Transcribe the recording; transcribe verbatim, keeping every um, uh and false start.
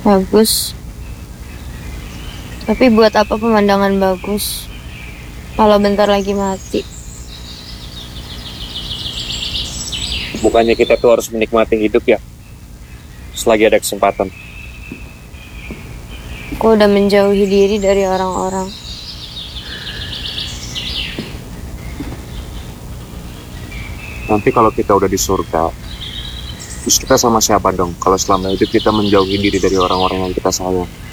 Bagus. Tapi buat apa pemandangan bagus kalau bentar lagi mati? Bukannya kita tuh harus menikmati hidup ya, selagi ada kesempatan. Aku udah menjauhi diri dari orang-orang. Nanti kalau kita udah di surga, terus kita sama siapa dong? Kalau selama itu kita menjauhi diri dari orang-orang yang kita sayang.